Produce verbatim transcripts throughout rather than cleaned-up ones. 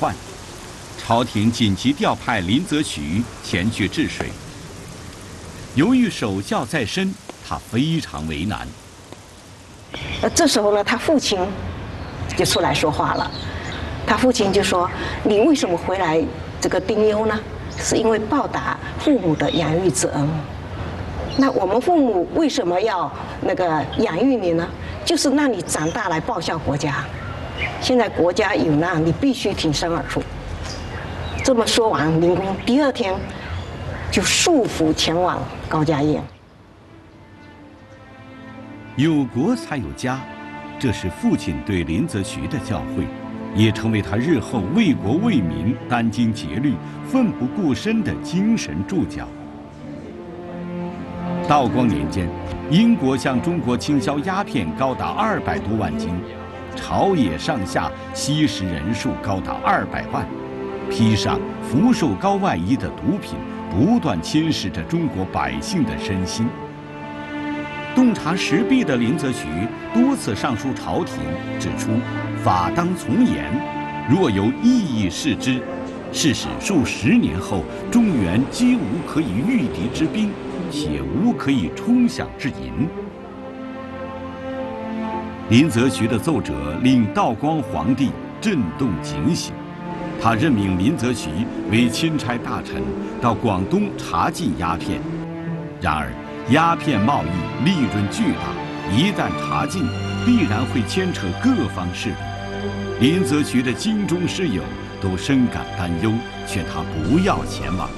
患，朝廷紧急调派林则徐前去治水。由于守孝在身，他非常为难。 呃，这时候呢，他父亲就出来说话了。他父亲就说：“你为什么回来这个丁忧呢？是因为报答父母的养育之恩。那我们父母为什么要那个养育你呢？就是让你长大来报效国家。现在国家有难，你必须挺身而出。”这么说完，林公第二天就束缚前往高家堰。 有国才有家，这是父亲对林则徐的教诲，也成为他日后为国为民、殚精竭虑、奋不顾身的精神注脚。道光年间，英国向中国倾销鸦片高达二百多万斤，朝野上下吸食人数高达二百万，披上福寿膏外衣的毒品不断侵蚀着中国百姓的身心。洞察时弊的林则徐多次上书朝廷，指出法当从严，若有异议视之，是使数十年后中原皆无可以御敌之兵，且无可以冲饷之银。林则徐的奏折令道光皇帝震动警醒，他任命林则徐为钦差大臣，到广东查禁鸦片。然而，鸦片贸易利润巨大，一旦查禁，必然会牵扯各方势力。林则徐的京中师友都深感担忧，劝他不要前往。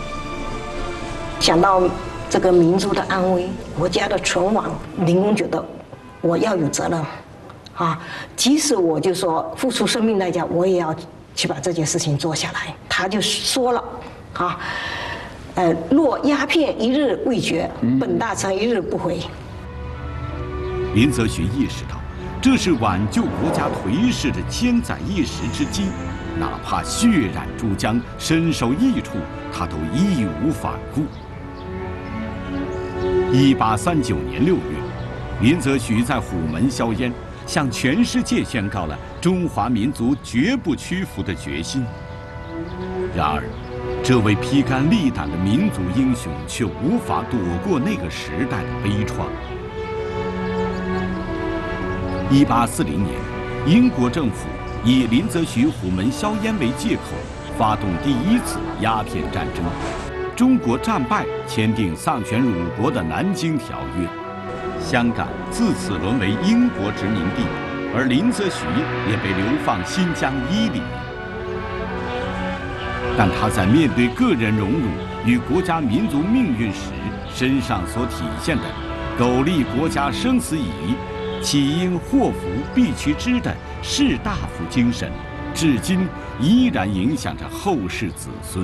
想到这个民族的安危、国家的存亡，林公觉得我要有责任，啊，即使我就说付出生命代价，我也要去把这件事情做下来。他就说了，啊。呃，若鸦片一日未绝，本大臣一日不回。 林则徐意识到，这是挽救国家颓势的千载一时之机，哪怕血染珠江，身受异处，他都义无反顾。一八三九年六月，林则徐在虎门销烟，向全世界宣告了中华民族绝不屈服的决心。然而，这位披肝沥胆的民族英雄却无法躲过那个时代的悲怆。一八四零年，英国政府以林则徐虎门销烟为借口，发动第一次鸦片战争。中国战败，签订丧权辱国的《南京条约》，香港自此沦为英国殖民地，而林则徐也被流放新疆伊犁。但他在面对个人荣辱与国家民族命运时，身上所体现的苟利国家生死以，岂因祸福避趋之的士大夫精神，至今依然影响着后世子孙。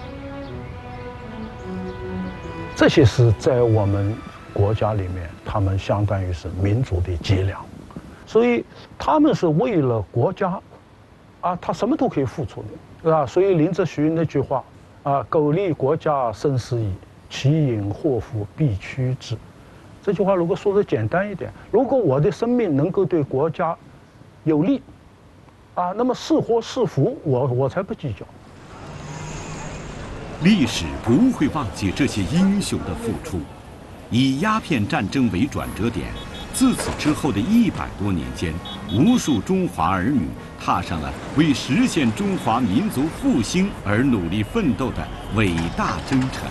这些是在我们国家里面，他们相当于是民族的脊梁，所以他们是为了国家，啊，他什么都可以付出的。对吧？所以林则徐那句话啊，“苟利国家生死以，其因祸福避趋之”，这句话如果说的简单一点，如果我的生命能够对国家有利，啊，那么是祸是福，我我才不计较。 历史不会忘记这些英雄的付出，以鸦片战争为转折点。自此之后的一百多年间，无数中华儿女踏上了为实现中华民族复兴而努力奋斗的伟大征程。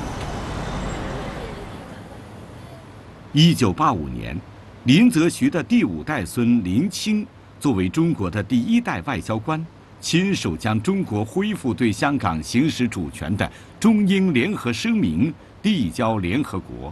一九八五年，林则徐的第五代孙林清作为中国的第一代外交官，亲手将中国恢复对香港行使主权的中英联合声明递交联合国。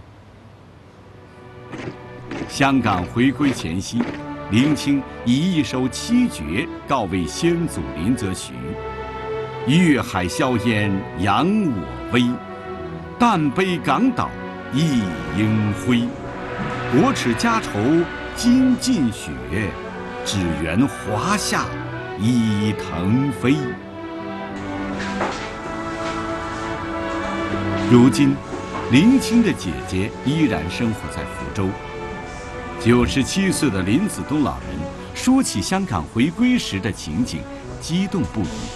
香港回归前夕，林清以一首七绝告慰先祖林则徐：“粤海硝烟扬我威，但悲港岛一应辉。国耻家仇今尽雪，只缘华夏已腾飞。”如今，林清的姐姐依然生活在福州。九十七岁的林子东老人说起香港回归时的情景，激动不已。